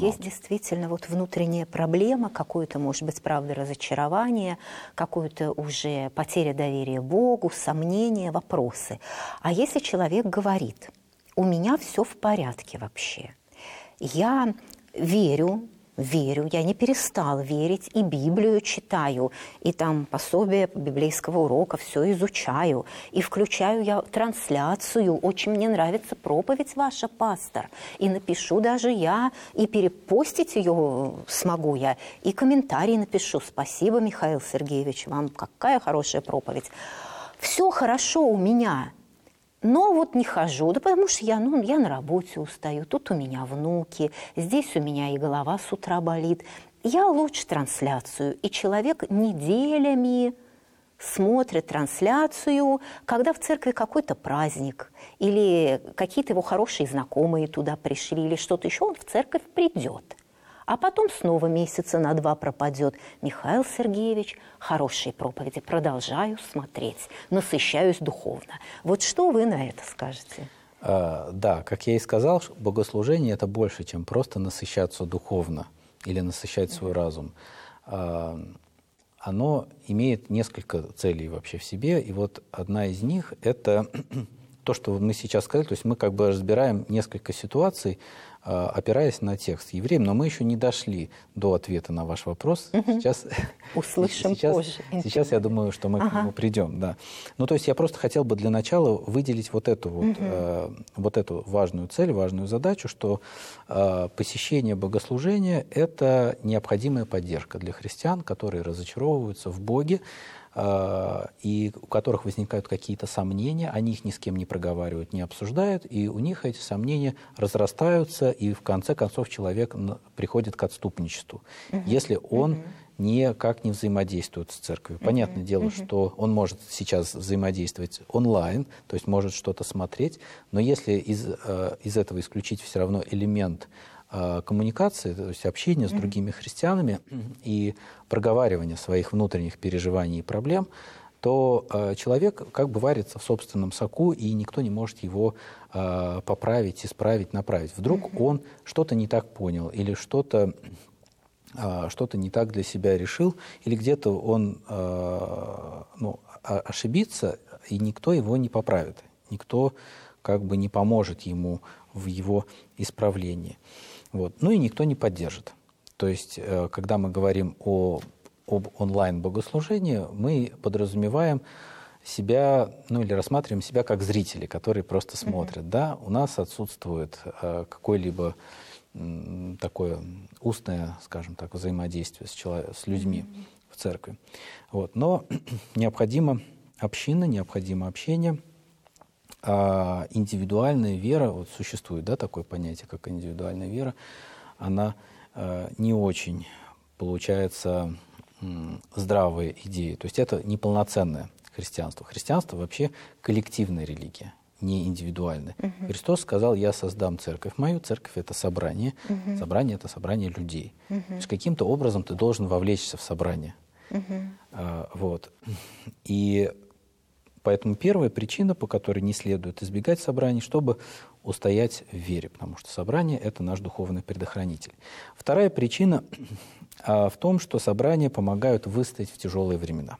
есть действительно вот внутренняя проблема, какое-то, может быть, правда, разочарование, какое-то уже потеря доверия Богу, сомнения, вопросы. А если человек говорит: у меня все в порядке вообще, я верю, я не перестал верить, и Библию читаю, и там пособие библейского урока все изучаю, и включаю я трансляцию, очень мне нравится проповедь ваша, пастор, и напишу даже я, и перепостить ее смогу я, и комментарий напишу: спасибо, Михаил Сергеевич, вам какая хорошая проповедь. Все хорошо у меня. Но вот не хожу, да потому что я на работе устаю, тут у меня внуки, здесь у меня и голова с утра болит. Я лучше трансляцию, и человек неделями смотрит трансляцию, когда в церкви какой-то праздник, или какие-то его хорошие знакомые туда пришли, или что-то еще, он в церковь придет. А потом снова месяца на 2 пропадет. Михаил Сергеевич, хорошие проповеди, продолжаю смотреть, насыщаюсь духовно. Вот что вы на это скажете? Да, как я и сказал, богослужение – это больше, чем просто насыщаться духовно или насыщать свой разум. Оно имеет несколько целей вообще в себе, и вот одна из них – это то, что мы сейчас сказали, то есть мы как бы разбираем несколько ситуаций, опираясь на текст Евреям, но мы еще не дошли до ответа на ваш вопрос. Сейчас, услышим позже. Сейчас я думаю, что мы к нему придем. Да. Ну, то есть я просто хотел бы для начала выделить вот эту важную цель, важную задачу, что посещение богослужения – это необходимая поддержка для христиан, которые разочаровываются в Боге, и у которых возникают какие-то сомнения, они их ни с кем не проговаривают, не обсуждают, и у них эти сомнения разрастаются, и в конце концов человек приходит к отступничеству, если он никак не взаимодействует с церковью. Понятное дело, что он может сейчас взаимодействовать онлайн, то есть может что-то смотреть, но если из этого исключить все равно элемент коммуникации, то есть общения с другими христианами и проговаривания своих внутренних переживаний и проблем, то человек как бы варится в собственном соку, и никто не может его поправить, исправить, направить. Вдруг он что-то не так понял, или что-то не так для себя решил, или где-то он ошибится, и никто его не поправит, никто как бы не поможет ему в его исправлении. Вот. Ну и никто не поддержит. То есть, когда мы говорим об онлайн-богослужении, мы подразумеваем себя, или рассматриваем себя как зрители, которые просто смотрят. Да? У нас отсутствует какое-либо такое устное, скажем так, взаимодействие с людьми в церкви. Вот. Но необходима община, необходимо общение. А индивидуальная вера, вот существует, да, такое понятие, как индивидуальная вера, она не очень, получается, здравая идея. То есть это неполноценное христианство. Христианство вообще коллективная религия, не индивидуальная. Христос сказал: я создам церковь мою, церковь — это собрание, собрание — это собрание людей. То есть каким-то образом ты должен вовлечься в собрание. Вот. И поэтому первая причина, по которой не следует избегать собраний, чтобы устоять в вере, потому что собрание — это наш духовный предохранитель. Вторая причина в том, что собрания помогают выстоять в тяжелые времена.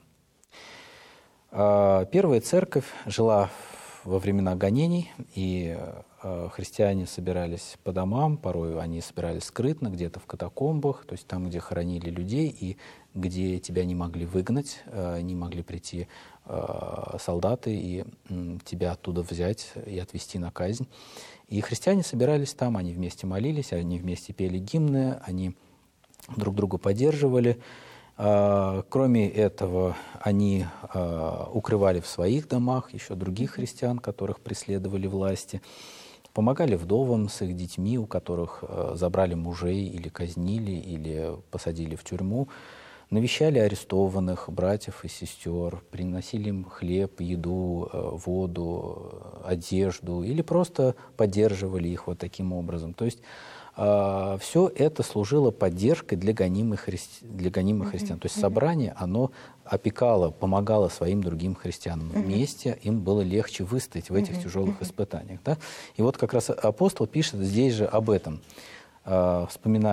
Первая церковь жила во времена гонений, и христиане собирались по домам, порой они собирались скрытно, где-то в катакомбах, то есть там, где хоронили людей, и где тебя не могли выгнать, не могли прийти солдаты и тебя оттуда взять и отвезти на казнь. И христиане собирались там, они вместе молились, они вместе пели гимны, они друг друга поддерживали. Кроме этого, они укрывали в своих домах еще других христиан, которых преследовали власти, помогали вдовам с их детьми, у которых забрали мужей или казнили, или посадили в тюрьму, навещали арестованных братьев и сестер, приносили им хлеб, еду, воду, одежду, или просто поддерживали их вот таким образом. То есть все это служило поддержкой для гонимых христиан. То есть собрание, оно опекало, помогало своим другим христианам. Вместе им было легче выстоять в этих тяжелых испытаниях. Да? И вот как раз апостол пишет здесь же об этом, вспоминая